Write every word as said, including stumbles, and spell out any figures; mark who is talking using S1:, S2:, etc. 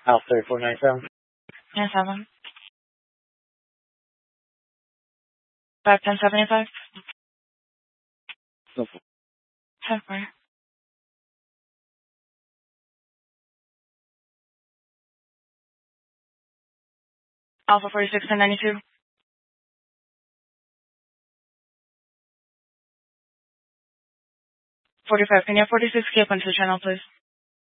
S1: Alpha three four nine seven.
S2: nine seven. five ten seventy-five.
S1: No.
S2: ten four. Alpha forty-six ten ninety-two. forty-five. Can you have forty-six key up onto the channel, please?